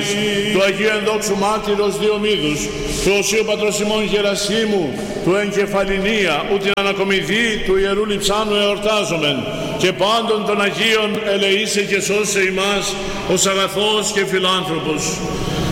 του Αγίου Ενδόξου Μάρτυρος Διομήδους, του Οσίου Πατρός ημών Γερασίμου, του Εγκεφαλινία, ου την ανακομιδή του Ιερού Λειψάνου εορτάζομεν, και πάντων των Αγίων ελεήσε και σώσε ημάς ως αγαθός και φιλάνθρωπος.